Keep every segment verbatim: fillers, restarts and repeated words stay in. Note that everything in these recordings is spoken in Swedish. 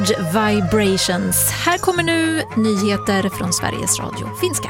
Vibrations. Här kommer nu nyheter från Sveriges Radio Finska.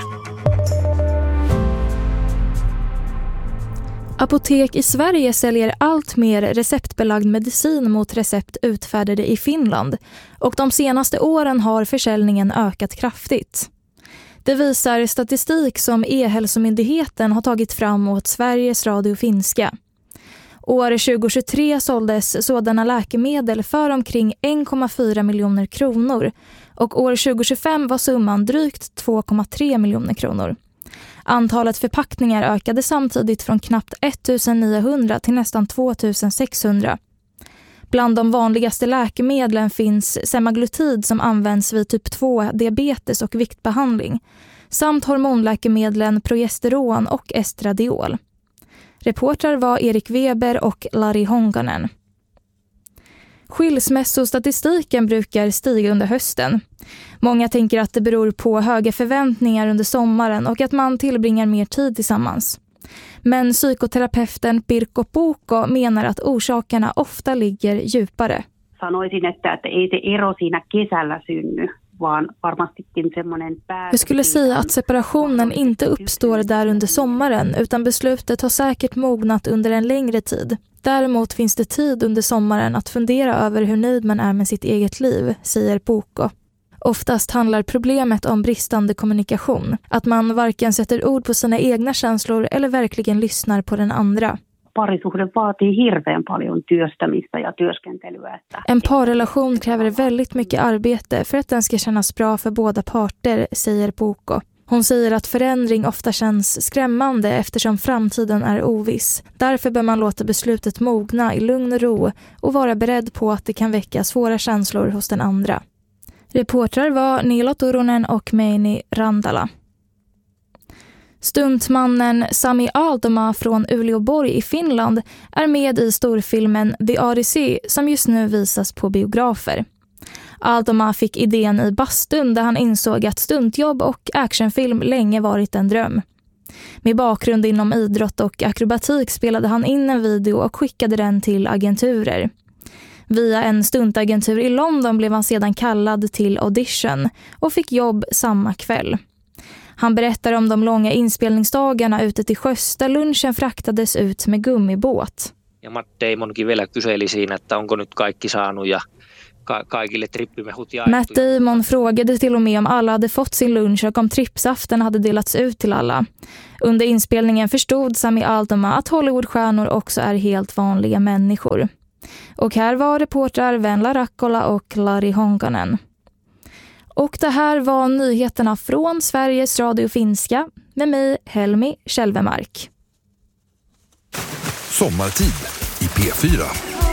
Apotek i Sverige säljer allt mer receptbelagd medicin mot recept utfärdade i Finland och de senaste åren har försäljningen ökat kraftigt. Det visar statistik som E-hälsomyndigheten har tagit fram åt Sveriges Radio Finska. År tjugohundratjugotre såldes sådana läkemedel för omkring en komma fyra miljoner kronor och år tjugohundratjugofem var summan drygt två komma tre miljoner kronor. Antalet förpackningar ökade samtidigt från knappt ettusenniohundra till nästan tvåtusensexhundra. Bland de vanligaste läkemedlen finns semaglutid som används vid typ två diabetes och viktbehandling samt hormonläkemedlen progesteron och estradiol. Reportrar var Erik Weber och Lari Honkanen. Skilsmässostatistiken brukar stiga under hösten. Många tänker att det beror på höga förväntningar under sommaren och att man tillbringar mer tid tillsammans. Men psykoterapeuten Pirkko Puukko menar att orsakerna ofta ligger djupare. Sanoisin, että ei se ero siinä kesällä synny, vaan varmastikin semmoinen päätös. Jag skulle säga att separationen inte uppstår där under sommaren utan beslutet har säkert mognat under en längre tid. Däremot finns det tid under sommaren att fundera över hur nöjd man är med sitt eget liv, säger Puukko. Oftast handlar problemet om bristande kommunikation. Att man varken sätter ord på sina egna känslor eller verkligen lyssnar på den andra. Parisuhde vaatii hirveän paljon työstämistä ja työskentelyä. En parrelation kräver väldigt mycket arbete för att den ska kännas bra för båda parter, säger Puukko. Hon säger att förändring ofta känns skrämmande eftersom framtiden är oviss. Därför bör man låta beslutet mogna i lugn och ro och vara beredd på att det kan väcka svåra känslor hos den andra. Reportrar var Nilo Turunen och Meini Randala. Stuntmannen Sami Aaltomaa från Uleåborg i Finland är med i storfilmen The Odyssey som just nu visas på biografer. Aaltomaa fick idén i bastun där han insåg att stuntjobb och actionfilm länge varit en dröm. Med bakgrund inom idrott och akrobatik spelade han in en video och skickade den till agenturer. Via en stuntagentur i London blev han sedan kallad till audition och fick jobb samma kväll. Han berättar om de långa inspelningsdagarna ute till sjöss där lunchen fraktades ut med gummibåt. Ja Matt Damonkin vielä kyseli siinä, että onko nyt kaikki saanut ja ka- kaikille trippimehut jaettu. Matt Damon frågade till och med om alla hade fått sin lunch och om trippsaften hade delats ut till alla. Under inspelningen förstod Sami Aaltomaa att Hollywoodstjärnor också är helt vanliga människor. Och här var reportrar Venla Rakkola och Lari Honkanen. Och det här var nyheterna från Sveriges Radio Finska med mig, Helmi Kälvemark. Sommartid i P fyra.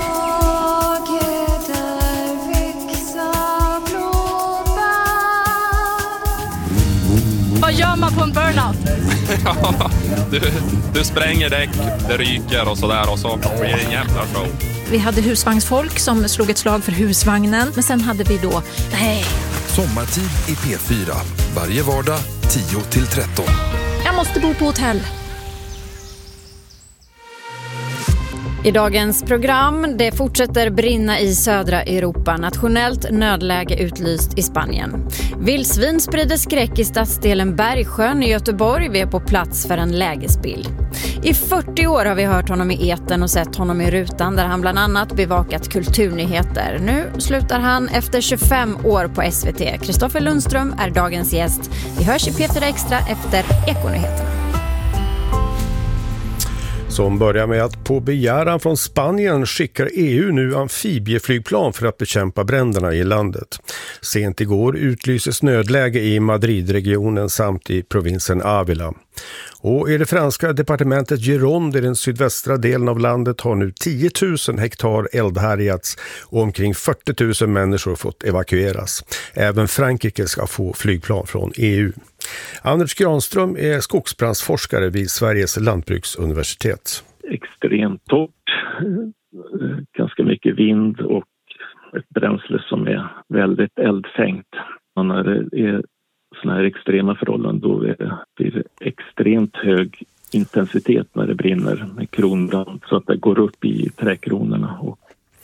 Vad gör man på en burnout? Ja, du, du spränger däck, det ryker och sådär och så blir det en jävla show. Vi hade husvagnsfolk som slog ett slag för husvagnen. Men sen hade vi då, nej. Sommartid i P fyra. Varje vardag tio till tretton. Jag måste bo på hotell. I dagens program, det fortsätter brinna i södra Europa. Nationellt nödläge utlyst i Spanien. Vildsvin sprider skräck i stadsdelen Bergsjön i Göteborg. Vi är på plats för en lägesbild. I fyrtio år har vi hört honom i eten och sett honom i rutan där han bland annat bevakat kulturnyheter. Nu slutar han efter tjugofem år på S V T. Kristoffer Lundström är dagens gäst. Vi hörs i P fyra Extra efter Ekonyheterna. Som börjar med att på begäran från Spanien skickar E U nu amfibieflygplan för att bekämpa bränderna i landet. Sent igår utlyses nödläge i Madridregionen samt i provinsen Ávila. Och i det franska departementet Gironde i den sydvästra delen av landet har nu tio tusen hektar eldhärjats och omkring fyrtio tusen människor fått evakueras. Även Frankrike ska få flygplan från E U. Anders Granström är skogsbrandsforskare vid Sveriges lantbruksuniversitet. Extremt torrt, ganska mycket vind och ett bränsle som är väldigt eldfängt. Och när det är såna här extrema förhållanden då är det, blir det extremt hög intensitet när det brinner med kronbrand så att det går upp i trädkronorna. Och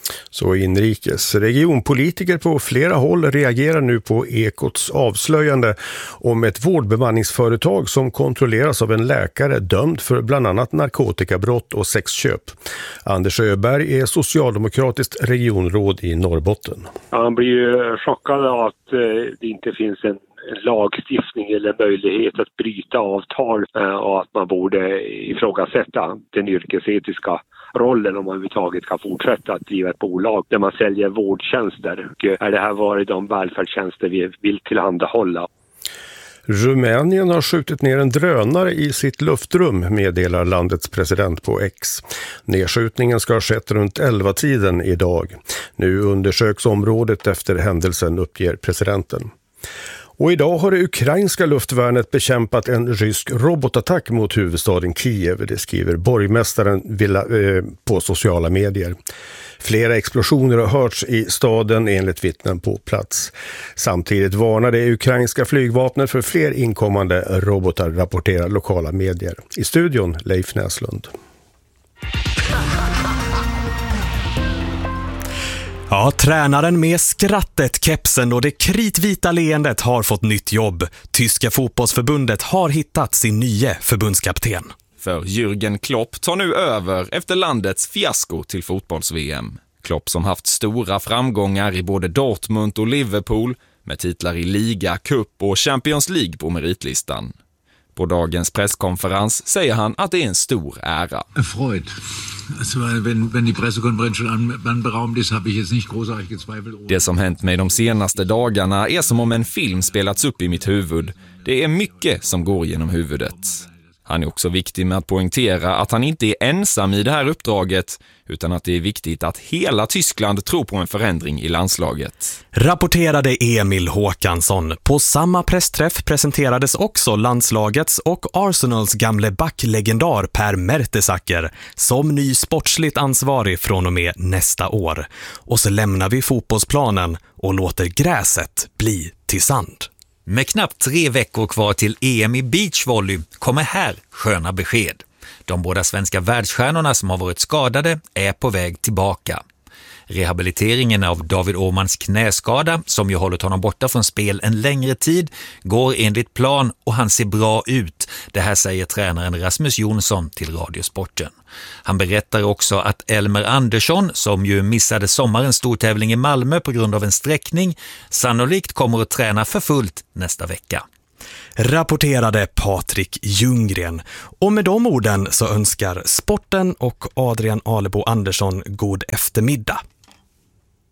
Så inrikes. Regionpolitiker på flera håll reagerar nu på Ekots avslöjande om ett vårdbemanningsföretag som kontrolleras av en läkare dömd för bland annat narkotikabrott och sexköp. Anders Öberg är socialdemokratiskt regionråd i Norrbotten. Han blir ju chockad av att det inte finns en lagstiftning eller möjlighet att bryta avtal och att man borde ifrågasätta den yrkesetiska rollen om man överhuvudtaget kan fortsätta att driva ett bolag där man säljer vårdtjänster. Och är det här varit de välfärdstjänster vi vill tillhandahålla? Rumänien har skjutit ner en drönare i sitt luftrum, meddelar landets president på X. Nedskjutningen ska ha skett runt elva-tiden idag. Nu undersöks området efter händelsen, uppger presidenten. Och idag har det ukrainska luftvärnet bekämpat en rysk robotattack mot huvudstaden Kiev, det skriver borgmästaren på sociala medier. Flera explosioner har hörts i staden enligt vittnen på plats. Samtidigt varnar det ukrainska flygvapnet för fler inkommande robotar, rapporterar lokala medier. I studion Leif Näslund. Ja, tränaren med skrattet, kepsen och det kritvita leendet har fått nytt jobb. Tyska fotbollsförbundet har hittat sin nya förbundskapten. För Jürgen Klopp tar nu över efter landets fiasko till fotbolls-V M. Klopp som haft stora framgångar i både Dortmund och Liverpool med titlar i Liga, Cup och Champions League på meritlistan. På dagens presskonferens säger han att det är en stor ära. Erfreut. Also, wenn, wenn die Pressekonferenz schon anberaumt ist, habe ich jetzt nicht großartig gezweifelt. Det som hänt mig de senaste dagarna är som om en film spelats upp i mitt huvud. Det är mycket som går genom huvudet. Han är också viktig med att poängtera att han inte är ensam i det här uppdraget, utan att det är viktigt att hela Tyskland tror på en förändring i landslaget. Rapporterade Emil Håkansson. På samma pressträff presenterades också landslagets och Arsenals gamle backlegendar Per Mertesacker som ny sportsligt ansvarig från och med nästa år. Och så lämnar vi fotbollsplanen och låter gräset bli till sand. Med knappt tre veckor kvar till E M i beachvolley kommer här sköna besked. De båda svenska världsstjärnorna som har varit skadade är på väg tillbaka. Rehabiliteringen av David Åhmans knäskada, som ju hållit honom borta från spel en längre tid, går enligt plan och han ser bra ut. Det här säger tränaren Rasmus Jonsson till Radiosporten. Han berättar också att Elmer Andersson, som ju missade sommarens stortävling i Malmö på grund av en sträckning, sannolikt kommer att träna för fullt nästa vecka. Rapporterade Patrik Ljunggren. Och med de orden så önskar Sporten och Adrian Alebo Andersson god eftermiddag.